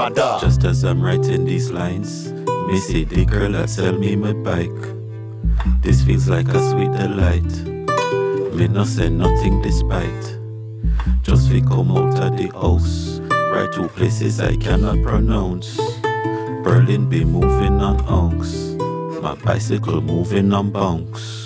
Canada. Just as I'm writing these lines, me see the girl that sell me my bike. This feels like a sweet delight. Me no say nothing despite. Just we come out of the house, right to places I cannot pronounce. Berlin be moving on unks, my bicycle moving on bunks.